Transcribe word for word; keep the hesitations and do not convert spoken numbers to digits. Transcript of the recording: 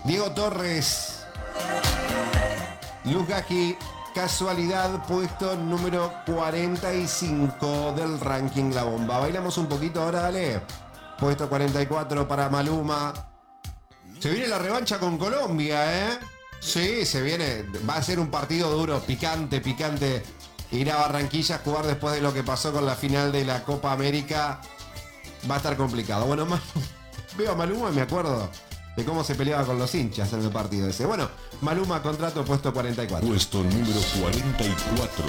Diego Torres. Luz Gaji, casualidad, puesto número cuarenta y cinco del ranking La Bomba. Bailamos un poquito ahora, dale. Puesto cuarenta y cuatro para Maluma. Se viene la revancha con Colombia, ¿eh? Sí, se viene. Va a ser un partido duro, picante, picante. Ir a Barranquilla a jugar después de lo que pasó con la final de la Copa América. Va a estar complicado. Bueno, veo a Maluma y me acuerdo de cómo se peleaba con los hinchas en el partido ese. Bueno, Maluma, contrato puesto cuarenta y cuatro. Puesto número cuarenta y cuatro.